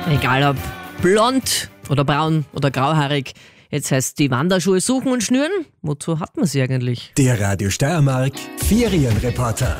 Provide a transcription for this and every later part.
Egal ob blond oder braun oder grauhaarig, jetzt heißt die Wanderschuhe suchen und schnüren. Wozu hat man sie eigentlich? Der Radio Steiermark Ferienreporter.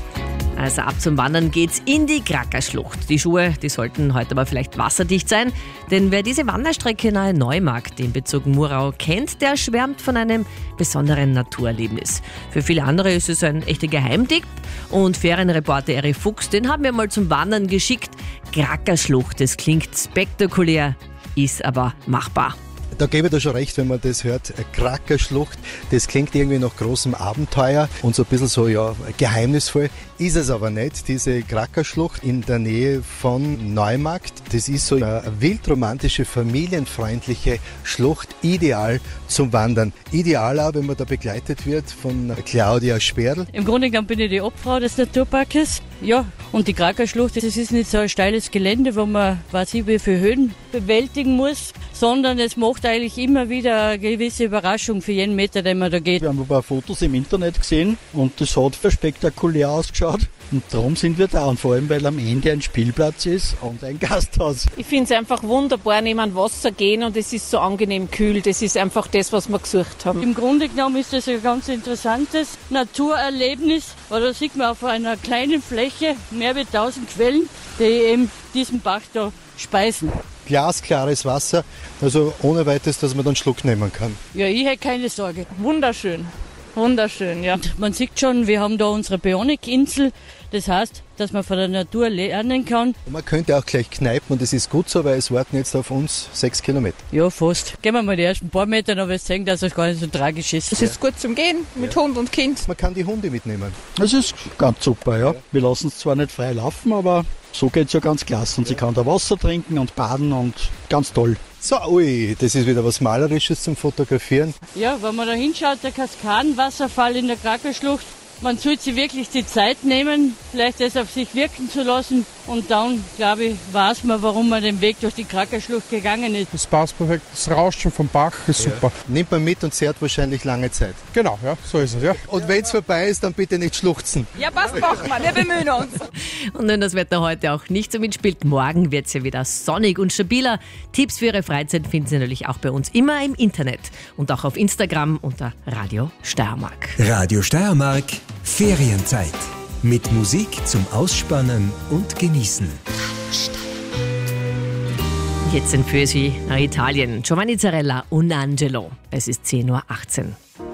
Also ab zum Wandern geht's in die Krackerschlucht. Die Schuhe, die sollten heute aber vielleicht wasserdicht sein, denn wer diese Wanderstrecke nahe Neumarkt im Bezirk Murau kennt, der schwärmt von einem besonderen Naturerlebnis. Für viele andere ist es ein echter Geheimtipp und Ferienreporter Eri Fuchs, den haben wir mal zum Wandern geschickt. Krackerschlucht, das klingt spektakulär, ist aber machbar. Da gebe ich dir schon recht, wenn man das hört. Krackerschlucht, das klingt irgendwie nach großem Abenteuer und so ein bisschen so, ja, geheimnisvoll. Ist es aber nicht. Diese Krackerschlucht in der Nähe von Neumarkt, das ist so eine wildromantische, familienfreundliche Schlucht, ideal zum Wandern. Ideal auch, wenn man da begleitet wird von Claudia Sperl. Im Grunde genommen bin ich die Obfrau des Naturparkes. Ja, und die Krackerschlucht, das ist nicht so ein steiles Gelände, wo man, weiß ich, wie viele Höhen bewältigen muss, sondern es macht eigentlich immer wieder eine gewisse Überraschung für jeden Meter, den man da geht. Wir haben ein paar Fotos im Internet gesehen und das hat spektakulär ausgeschaut. Und darum sind wir da. Und vor allem, weil am Ende ein Spielplatz ist und ein Gasthaus. Ich finde es einfach wunderbar, neben dem Wasser gehen und es ist so angenehm kühl. Das ist einfach das, was wir gesucht haben. Im Grunde genommen ist das ein ganz interessantes Naturerlebnis, weil da sieht man auf einer kleinen Fläche mehr als 1000 Quellen, die eben diesen Bach da speisen. Glasklares Wasser, also ohne weiteres, dass man dann einen Schluck nehmen kann. Ja, ich hätte keine Sorge. Wunderschön. Wunderschön, ja. Man sieht schon, wir haben da unsere Bionikinsel. Das heißt, dass man von der Natur lernen kann. Man könnte auch gleich kneipen und das ist gut so, weil es warten jetzt auf uns 6 Kilometer. Ja, fast. Gehen wir mal die ersten paar Meter, dann wirst du sehen, dass es gar nicht so tragisch ist. Es ist gut zum Gehen mit Hund und Kind. Man kann die Hunde mitnehmen. Das ist ganz super, ja. Wir lassen es zwar nicht frei laufen, aber so geht es ja ganz klasse. Und sie kann da Wasser trinken und baden und ganz toll. So, ui, das ist wieder was Malerisches zum Fotografieren. Ja, wenn man da hinschaut, der Kaskadenwasserfall in der Krackerschlucht, man sollte sich wirklich die Zeit nehmen, vielleicht das auf sich wirken zu lassen und dann, glaube ich, weiß man, warum man den Weg durch die Krackerschlucht gegangen ist. Das passt perfekt, das Rauschen vom Bach ist super. Nimmt man mit und zehrt wahrscheinlich lange Zeit. Genau, ja, so ist es, ja. Und wenn es vorbei ist, dann bitte nicht schluchzen. Ja, passt, machen wir, wir bemühen uns. Und wenn das Wetter heute auch nicht so mitspielt, morgen wird es ja wieder sonnig und stabiler. Tipps für Ihre Freizeit finden Sie natürlich auch bei uns immer im Internet und auch auf Instagram unter Radio Steiermark. Radio Steiermark Ferienzeit. Mit Musik zum Ausspannen und Genießen. Jetzt sind für Sie nach Italien. Giovanni Zarella und Angelo. Es ist 10:18 Uhr.